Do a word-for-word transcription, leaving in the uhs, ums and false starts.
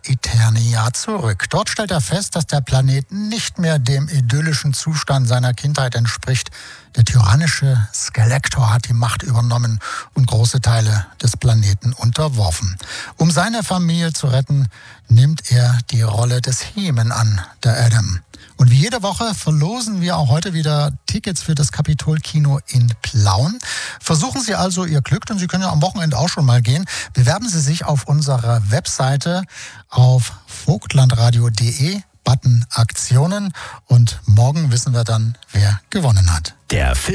Eternia zurück. Dort stellt er fest, dass der Planet nicht mehr dem idyllischen Zustand seiner Kindheit entspricht. Der tyrannische Skeletor hat die Macht übernommen und große Teile des Planeten unterworfen. Um seine Familie zu retten, nimmt er die Rolle des He-Man an, der Adam. Und wie jede Woche verlosen wir auch heute wieder Tickets für das Kapitol-Kino in Plauen. Versuchen Sie also Ihr Glück, und Sie können ja am Wochenende auch schon mal gehen. Bewerben Sie sich auf unserer Webseite auf vogtlandradio punkt de, Button Aktionen, und morgen wissen wir dann, wer gewonnen hat. Der